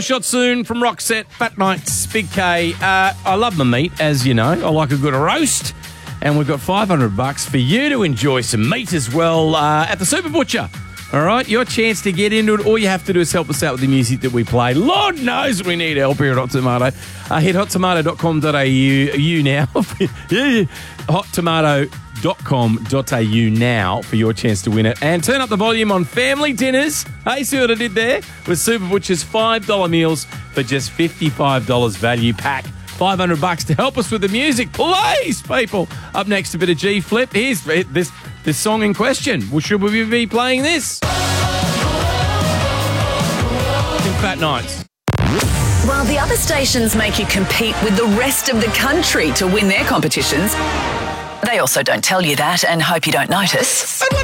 shot soon from Roxette, Fat Nights, Big K. I love my meat, as you know. I like a good roast. And we've got $500 for you to enjoy some meat as well at the Super Butcher. All right, your chance to get into it. All you have to do is help us out with the music that we play. Lord knows we need help here at Hot Tomato. Hit hottomato.com.au now. hottomato.com.au now for your chance to win it. And turn up the volume on family dinners. Hey, see what I did there? With Super Butcher's $5 meals for just $55 value pack. $500 to help us with the music. Please, people. Up next, a bit of G-Flip. Here's this song in question. Well, should we be playing this? In Fat Nights. While the other stations make you compete with the rest of the country to win their competitions, they also don't tell you that and hope you don't notice.